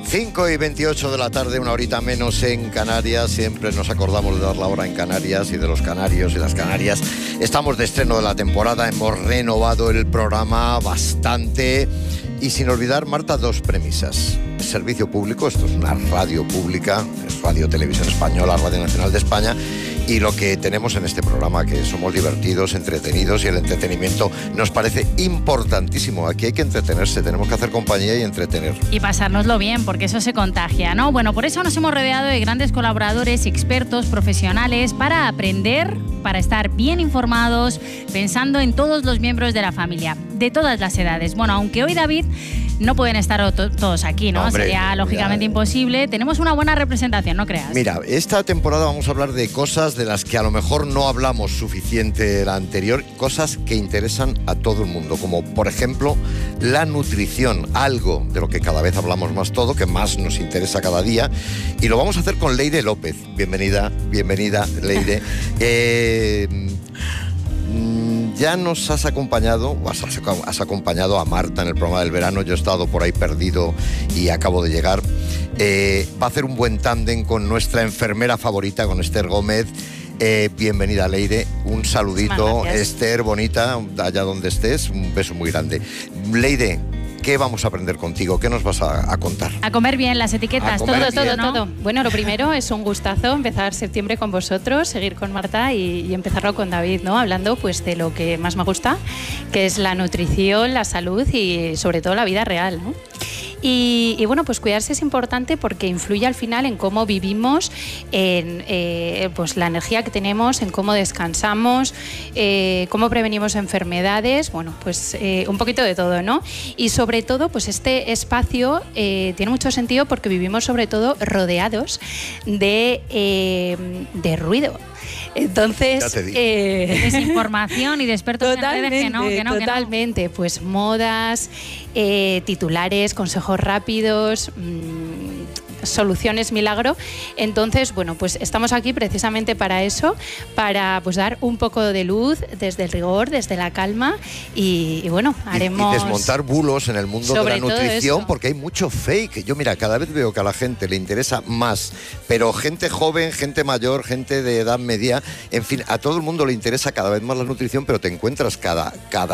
5:28 de la tarde, una horita menos en Canarias. Siempre nos acordamos de dar la hora en Canarias y de los canarios y las canarias. Estamos de estreno de la temporada, hemos renovado el programa bastante. Y sin olvidar, Marta, dos premisas. Servicio público, esto es una radio pública, es Radio Televisión Española, Radio Nacional de España. Y lo que tenemos en este programa, que somos divertidos, entretenidos, y el entretenimiento nos parece importantísimo. Aquí hay que entretenerse, tenemos que hacer compañía y entretener. Y pasárnoslo bien, porque eso se contagia, ¿no? Bueno, por eso nos hemos rodeado de grandes colaboradores, expertos, profesionales, para aprender, para estar bien informados, pensando en todos los miembros de la familia, de todas las edades. Bueno, aunque hoy, David, no pueden estar todos aquí, ¿no? Hombre, sería lógicamente imposible. Tenemos una buena representación, ¿no creas? Mira, esta temporada vamos a hablar de cosas de las que a lo mejor no hablamos suficiente la anterior, cosas que interesan a todo el mundo, como por ejemplo la nutrición, algo de lo que cada vez hablamos más todo, que más nos interesa cada día, y lo vamos a hacer con Leire López. Bienvenida, Leire. Ya nos has acompañado, has acompañado a Marta en el programa del verano. Yo he estado por ahí perdido y acabo de llegar. Va a hacer un buen tándem con nuestra enfermera favorita, con Esther Gómez. Bienvenida, Leire. Un saludito, Esther, bonita, allá donde estés. Un beso muy grande. Leire, ¿qué vamos a aprender contigo? ¿Qué nos vas a contar? A comer bien las etiquetas, todo. Bueno, lo primero es un gustazo empezar septiembre con vosotros, seguir con Marta y empezarlo con David, ¿no? Hablando pues de lo que más me gusta, que es la nutrición, la salud y sobre todo la vida real, ¿no? Y bueno, pues cuidarse es importante porque influye al final en cómo vivimos, en pues la energía que tenemos, en cómo descansamos, cómo prevenimos enfermedades, bueno, pues un poquito de todo, ¿no? Y sobre todo, pues este espacio tiene mucho sentido porque vivimos sobre todo rodeados de ruido. Entonces, desinformación y de expertos en redes que no. Totalmente, pues modas, titulares, consejos rápidos, soluciones milagro. Entonces, bueno, pues estamos aquí precisamente para eso, para pues dar un poco de luz desde el rigor, desde la calma y bueno, haremos... Y desmontar bulos en el mundo de la nutrición, porque hay mucho fake. Yo, mira, cada vez veo que a la gente le interesa más, pero gente joven, gente mayor, gente de edad media, en fin, a todo el mundo le interesa cada vez más la nutrición, pero te encuentras cada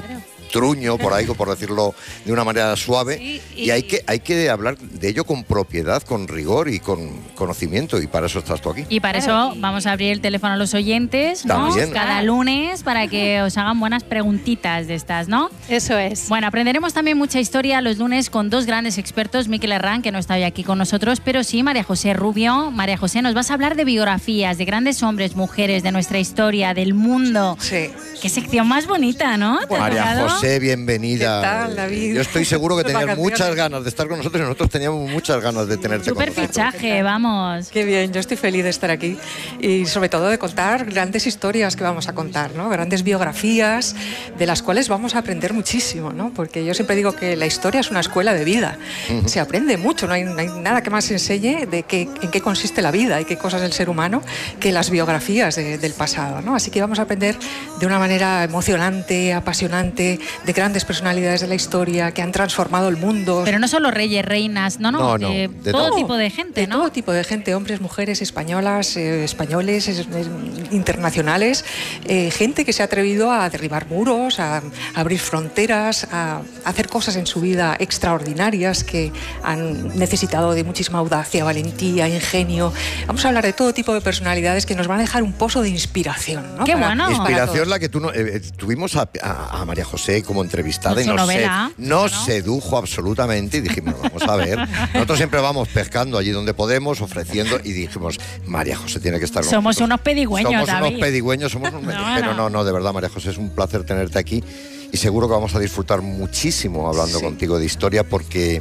truño por ahí, por decirlo de una manera suave, sí, y hay que hablar de ello con propiedad, con rigor y con conocimiento, y para eso estás tú aquí. Y para eso vamos a abrir el teléfono a los oyentes, ¿no? Cada lunes, para que os hagan buenas preguntitas de estas, ¿no? Eso es. Bueno, aprenderemos también mucha historia los lunes con dos grandes expertos, Miquel Herrán, que no está hoy aquí con nosotros, pero sí María José Rubio. María José, nos vas a hablar de biografías, de grandes hombres, mujeres, de nuestra historia, del mundo. Sí. Qué sección más bonita, ¿no? María José, bienvenida. ¿Qué tal, David? Yo estoy seguro que tenías muchas ganas de estar con nosotros y nosotros teníamos muchas ganas de tenerte con nosotros. Súper fichaje, vamos. Qué bien, yo estoy feliz de estar aquí y sobre todo de contar grandes historias que vamos a contar, ¿no? Grandes biografías de las cuales vamos a aprender muchísimo, ¿no? Porque yo siempre digo que la historia es una escuela de vida. Se aprende mucho, no hay nada que más enseñe de en qué consiste la vida y qué cosas del ser humano que las biografías del pasado, ¿no? Así que vamos a aprender de una manera emocionante, apasionante, de grandes personalidades de la historia que han transformado el mundo. Pero no solo reyes, reinas, de todo tipo de gente, ¿no? De todo tipo de gente, hombres, mujeres, españolas, españoles, internacionales, gente que se ha atrevido a derribar muros, a abrir fronteras, a hacer cosas en su vida extraordinarias que han necesitado de muchísima audacia, valentía, ingenio. Vamos a hablar de todo tipo de personalidades que nos van a dejar un pozo de inspiración, ¿no? ¡Qué bueno! Inspiración la que tú tuvimos a María José como entrevistada y nos sedujo absolutamente y dijimos, vamos a ver, nosotros siempre vamos pescando allí donde podemos, ofreciendo, y dijimos, María José tiene que estar con nosotros. Unos pedigüeños, somos David. unos pedigüeños, pero no, de verdad, María José, es un placer tenerte aquí y seguro que vamos a disfrutar muchísimo hablando contigo de historia, porque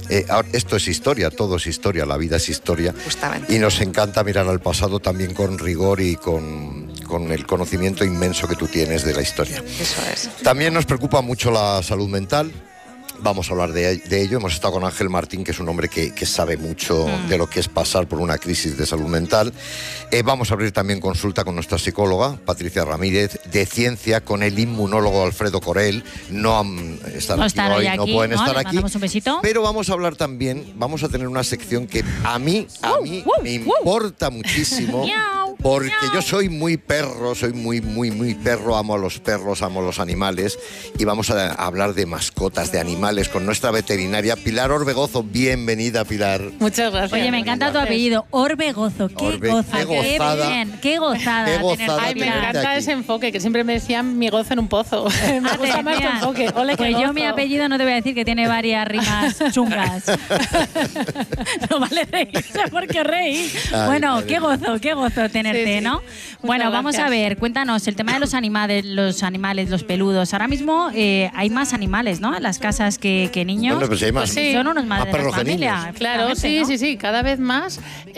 esto es historia, todo es historia, la vida es historia. Justamente. Y nos encanta mirar al pasado también con rigor y con el conocimiento inmenso que tú tienes de la historia. Eso es. También nos preocupa mucho la salud mental. Vamos a hablar de ello. Hemos estado con Ángel Martín, que es un hombre que sabe mucho de lo que es pasar por una crisis de salud mental. Vamos a abrir también consulta con nuestra psicóloga, Patricia Ramírez, de ciencia, con el inmunólogo Alfredo Corel. No están aquí hoy, no pueden estar aquí. Un besito. Pero vamos a hablar también, vamos a tener una sección que a mí me importa muchísimo. Porque yo soy muy perro, soy muy perro, amo a los perros, amo a los animales, y vamos a hablar de mascotas, de animales, con nuestra veterinaria Pilar Orbegozo. Bienvenida, Pilar. Muchas gracias. Oye, me encanta tu apellido, Orbegozo. Qué gozada. Qué bien, qué gozada. Ay, me encanta ese enfoque, que siempre me decían mi gozo en un pozo. Me gusta más tu enfoque. Ole, pues yo mi apellido no te voy a decir que tiene varias rimas chungas. No vale reírse porque reír. Bueno, qué gozo tenerte, ¿no? Bueno, vamos a ver, cuéntanos el tema de los animales, los peludos. Ahora mismo hay más animales, ¿no? En las casas que niños. Bueno, pues hay más. Sí. Son unos madres de familia. Claro, sí, ¿no? Sí. Cada vez más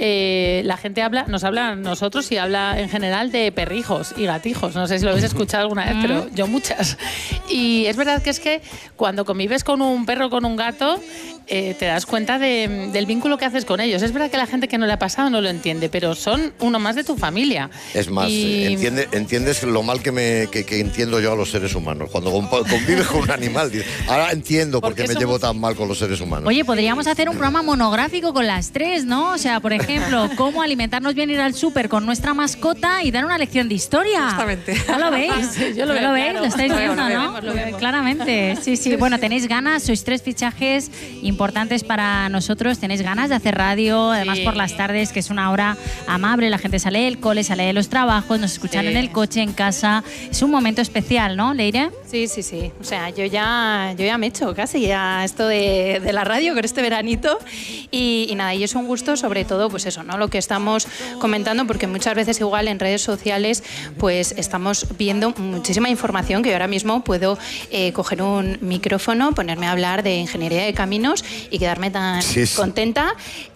la gente nos habla a nosotros y habla en general de perrijos y gatijos. No sé si lo habéis escuchado alguna vez, pero yo muchas. Y es verdad que es que cuando convives con un perro o con un gato, te das cuenta del vínculo que haces con ellos. Es verdad que la gente que no le ha pasado no lo entiende, pero son uno más de tu familia. Es más, entiendes lo mal que entiendo yo a los seres humanos. Cuando convives con un animal, ahora entiendo por qué me llevo tan mal con los seres humanos. Oye, podríamos hacer un programa monográfico con las tres, ¿no? O sea, por ejemplo, cómo alimentarnos bien, ir al súper con nuestra mascota y dar una lección de historia. Justamente. ¿No lo veis? Sí, yo lo veo, ¿No lo veis? claro. Lo estáis viendo, ¿no? Lo vemos. Claramente. Sí. Bueno, tenéis ganas, sois 3 fichajes importantes para nosotros. Tenéis ganas de hacer radio, además por las tardes, que es una hora amable. La gente sale del cole, sale de los trabajos, nos escuchan en el coche, en casa. Es un momento especial, ¿no, Leire? Sí. O sea, yo ya me he hecho casi a esto de la radio con este veranito y nada, y es un gusto, sobre todo, pues eso, ¿no? Lo que estamos comentando, porque muchas veces igual en redes sociales pues estamos viendo muchísima información que yo ahora mismo puedo coger un micrófono, ponerme a hablar de ingeniería de caminos y quedarme tan contenta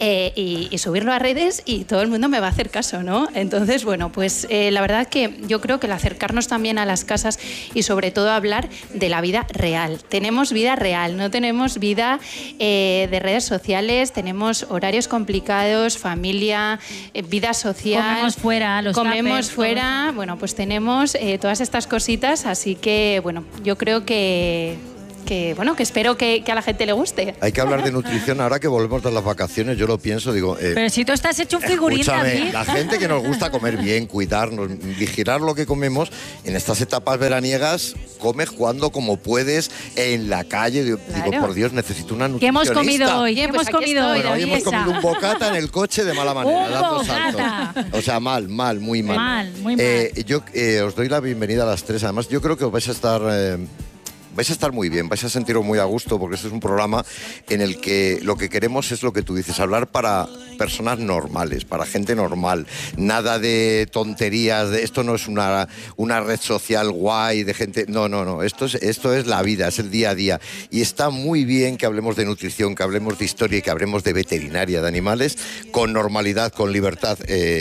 y subirlo a redes y todo el mundo me va a hacer caso, ¿no? Entonces, bueno, pues la verdad que yo creo que el acercarnos también a las casas y sobre todo hablar de la vida real. Tenemos vida real, no tenemos vida de redes sociales, tenemos horarios complicados, familia, vida social. Comemos fuera, comemos fuera, bueno, pues tenemos todas estas cositas, así que, bueno, yo creo que espero que a la gente le guste. Hay que hablar de nutrición ahora que volvemos de las vacaciones. Yo lo pienso, digo... pero si tú estás hecho un figurín también. La gente que nos gusta comer bien, cuidarnos, vigilar lo que comemos, en estas etapas veraniegas, comes cuando como puedes, en la calle. Digo, por Dios, necesito una nutricionista. ¿Qué hemos comido hoy? Pues hemos comido hoy. Hoy hemos comido un bocata en el coche de mala manera, dando saltos. O sea, muy mal. Muy mal. Yo os doy la bienvenida a las 3. Además, yo creo que os vais a estar muy bien, vais a sentiros muy a gusto, porque este es un programa en el que lo que queremos es lo que tú dices, hablar para personas normales, para gente normal, nada de tonterías, esto no es una red social guay de gente, no, esto es la vida, es el día a día, y está muy bien que hablemos de nutrición, que hablemos de historia y que hablemos de veterinaria de animales, con normalidad, con libertad.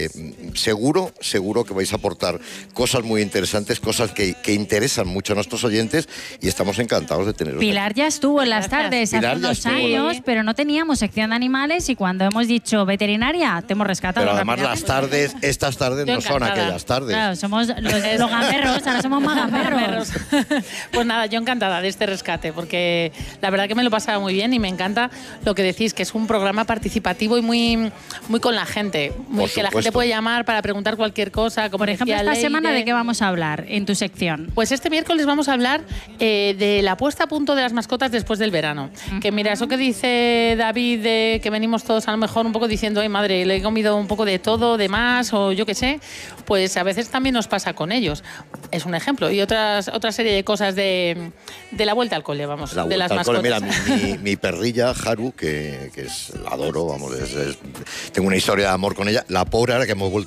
Seguro que vais a aportar cosas muy interesantes, cosas que interesan mucho a nuestros oyentes, y estamos encantados de teneros. Pilar ya estuvo en las tardes hace unos años, pero no teníamos sección de animales, y cuando hemos dicho veterinaria, te hemos rescatado. Pero además estas tardes no son aquellas tardes. Claro, somos los gamberros, ahora somos más gamberros. Pues nada, yo encantada de este rescate, porque la verdad que me lo pasaba muy bien y me encanta lo que decís, que es un programa participativo y muy con la gente, que la gente puede llamar para preguntar cualquier cosa. Como por ejemplo, esta semana, ¿de qué vamos a hablar en tu sección? Pues este miércoles vamos a hablar de la puesta a punto de las mascotas después del verano. Que mira, eso que dice David, que venimos todos a lo mejor un poco diciendo, ay madre, le he comido un poco de todo, de más, o yo qué sé, pues a veces también nos pasa con ellos. Es un ejemplo. Y otra serie de cosas de la vuelta al cole, vamos, de las mascotas. Mira, mi perrilla, Haru, que la adoro, vamos, tengo una historia de amor con ella. La pobre, ahora que hemos vuelto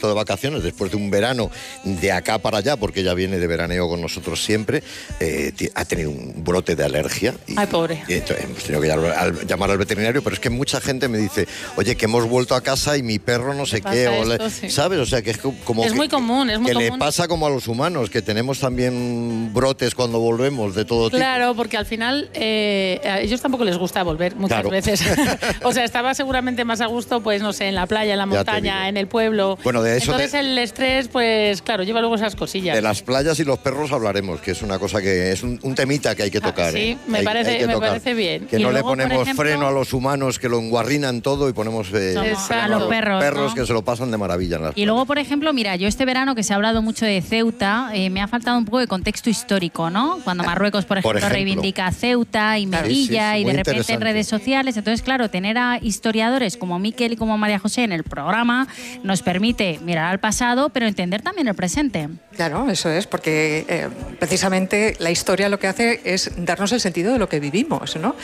vuelto de vacaciones después de un verano de acá para allá, porque ella viene de veraneo con nosotros siempre, ha tenido un brote de alergia. Ay, pobre. Y entonces hemos tenido que llamar al veterinario, pero es que mucha gente me dice, oye, que hemos vuelto a casa y mi perro no sé qué, sí. ¿sabes? O sea, que es como... Es muy común, es muy que común. le pasa como a los humanos, que tenemos también brotes cuando volvemos de todo tipo. Claro, porque al final a ellos tampoco les gusta volver muchas veces. O sea, estaba seguramente más a gusto, pues no sé, en la playa, en la montaña, en el pueblo. Bueno, de eso entonces el estrés, pues claro, lleva luego esas cosillas. De las playas y los perros hablaremos, que es una cosa que es un temita que hay que tocar. Sí, me parece bien. Que y no luego, le ponemos ejemplo, freno a los humanos que lo enguarrinan todo y ponemos a los perros, ¿no? Que se lo pasan de maravilla en las Y luego, por ejemplo, mira, yo este verano que se ha hablado mucho de Ceuta, me ha faltado un poco de contexto histórico, ¿no? Cuando Marruecos, por ejemplo, reivindica a Ceuta y Melilla y de repente en redes sociales. Entonces, claro, tener a historiadores como Miquel y como María José en el programa nos permite mirar al pasado, pero entender también el presente. Claro, eso es, porque precisamente la historia lo que hace es darnos el sentido de lo que vivimos, ¿no?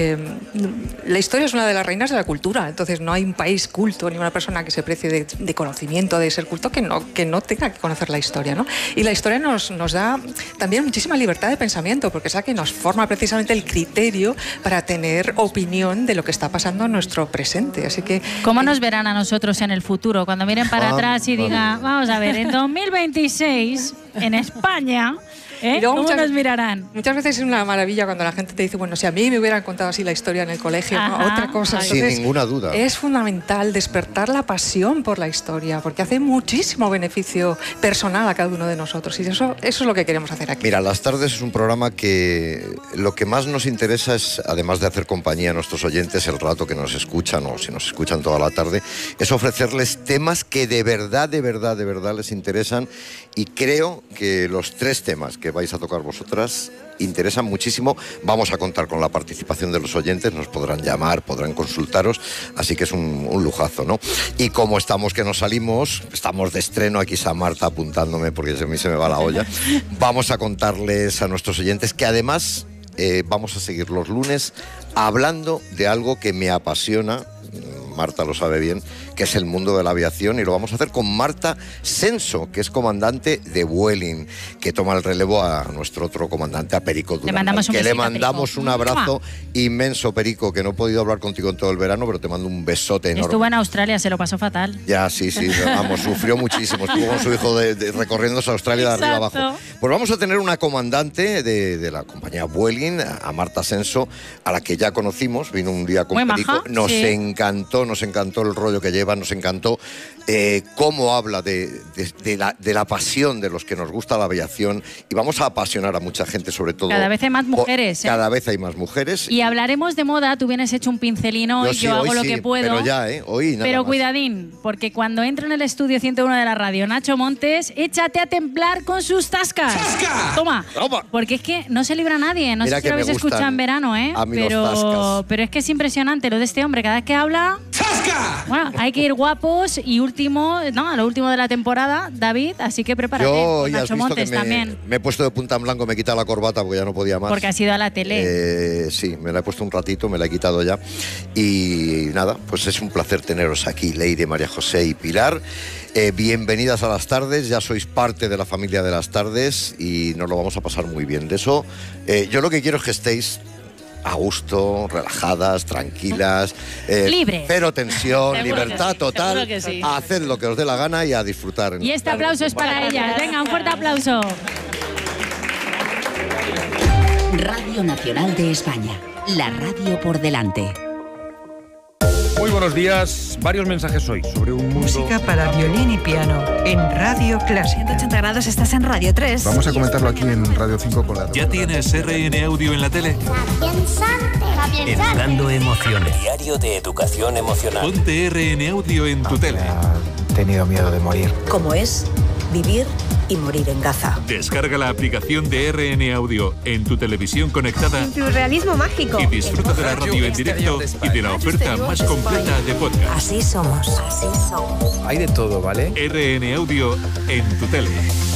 La historia es una de las reinas de la cultura, entonces no hay un país culto ni una persona que se precie de conocimiento, de ser culto, que no tenga que conocer la historia, ¿no? Y la historia nos da también muchísima libertad de pensamiento, porque es la que nos forma precisamente el criterio para tener opinión de lo que está pasando en nuestro presente. Así que ¿cómo nos verán a nosotros en el futuro? Cuando miren para atrás y digan, vamos a ver, en 2026, en España... ¿Cómo nos mirarán? Muchas veces es una maravilla cuando la gente te dice, bueno, si a mí me hubieran contado así la historia en el colegio, ¿no? Otra cosa. Entonces, sin ninguna duda. Es fundamental despertar la pasión por la historia, porque hace muchísimo beneficio personal a cada uno de nosotros. Y eso es lo que queremos hacer aquí. Mira, Las Tardes es un programa que lo que más nos interesa es, además de hacer compañía a nuestros oyentes el rato que nos escuchan o si nos escuchan toda la tarde, es ofrecerles temas que de verdad les interesan, y creo que los 3 temas que vais a tocar vosotras interesan muchísimo. Vamos a contar con la participación de los oyentes, nos podrán llamar, podrán consultaros, así que es un lujazo, ¿no? Y como estamos que nos salimos, estamos de estreno, aquí está Marta apuntándome porque a mí se me va la olla, vamos a contarles a nuestros oyentes que además vamos a seguir los lunes hablando de algo que me apasiona, Marta lo sabe bien, que es el mundo de la aviación, y lo vamos a hacer con Marta Senso, que es comandante de Vueling, que toma el relevo a nuestro otro comandante, a Perico Durán, le mandamos un abrazo inmenso, Perico, que no he podido hablar contigo en todo el verano, pero te mando un besote enorme. Estuvo en Australia, se lo pasó fatal. Ya, sí, vamos, sufrió muchísimo, estuvo con su hijo recorriéndose a Australia de arriba abajo. Pues vamos a tener una comandante de la compañía Vueling, a Marta Senso, a la que ya conocimos, vino un día con muy Perico, maja, nos encantó el rollo que lleva, nos encantó cómo habla de la pasión de los que nos gusta la aviación, y vamos a apasionar a mucha gente, sobre todo. Cada vez hay más mujeres. Cada vez hay más mujeres. Y hablaremos de moda, tú vienes hecho un pincelino y yo hago lo que puedo. Pero ya, hoy nada Pero más. Cuidadín, porque cuando entra en el estudio 101 de la radio Nacho Montes, échate a temblar con sus tascas. ¡Tasca! Toma. Porque es que no se libra nadie. No sé si lo habéis escuchado en verano, a mí los tascas. Pero es que es impresionante lo de este hombre. Cada vez que habla... ¡Tasca! Bueno, hay que ir guapos y lo último de la temporada, David, así que prepárate. Yo con ya has Nacho visto Montes que también. me he puesto de punta en blanco, me he quitado la corbata porque ya no podía más. Porque has ido a la tele. Sí, me la he puesto un ratito, me la he quitado ya. Y nada, pues es un placer teneros aquí, Leire, María José y Pilar. Bienvenidas a Las Tardes, ya sois parte de la familia de Las Tardes y nos lo vamos a pasar muy bien. De eso, yo lo que quiero es que estéis a gusto, relajadas, tranquilas, libres. Cero tensión, Seguro libertad total. seguro que sí. A hacer lo que os dé la gana y a disfrutar. Y este aplauso es para ellas. Venga, un fuerte aplauso. Radio Nacional de España, la radio por delante. Muy buenos días. Varios mensajes hoy sobre un mundo... Música para violín y piano en Radio Clásica. 180 grados, estás en Radio 3. Vamos a comentarlo aquí en Radio 5 con la... ¿Ya tienes RN Audio en la tele? Educando emociones. Diario de educación emocional. Ponte RN Audio en tu tele. He tenido miedo de morir. ¿Cómo es vivir y morir en Gaza? Descarga la aplicación de RN Audio en tu televisión conectada Surrealismo mágico. y disfruta de la radio en directo y de la oferta más completa de podcast. Así somos. Hay de todo, ¿vale? RN Audio en tu tele.